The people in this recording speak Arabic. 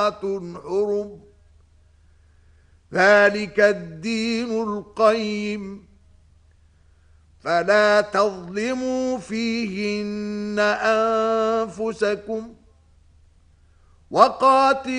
حرم ذلك الدين القيم فلا تظلموا فيهن أنفسكم وقاتلوا